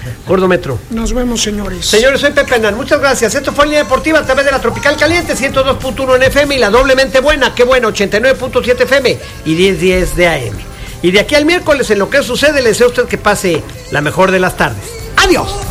Gordo Metro. Nos vemos, señores. Señores, soy Pepe Nan, muchas gracias. Esto fue Línea Deportiva a través de la Tropical Caliente 102.1 en FM y la doblemente buena, qué bueno, 89.7 FM y 1010 de AM. Y de aquí al miércoles, en lo que sucede, le deseo a usted que pase la mejor de las tardes. ¡Adiós!